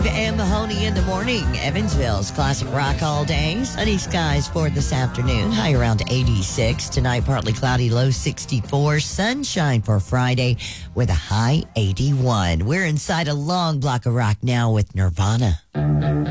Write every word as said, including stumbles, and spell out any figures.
Dave and Mahoney in the morning. Evansville's classic rock all day. Sunny skies for this afternoon. High around eighty-six. Tonight, partly cloudy, low sixty-four. Sunshine for Friday with a high eighty-one. We're inside a long block of rock now with Nirvana.